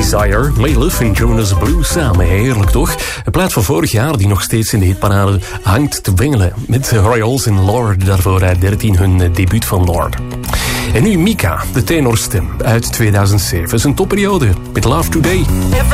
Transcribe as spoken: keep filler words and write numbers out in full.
Desire, Layliff en Jonas Blue samen. Heerlijk toch? Een plaat van vorig jaar die nog steeds in de hitparade hangt te bengelen. Met Royals en Lord, daarvoor uit dertien hun debuut van Lord. En nu Mika, de tenorstem uit tweeduizend zeven. Zijn topperiode met Love Today.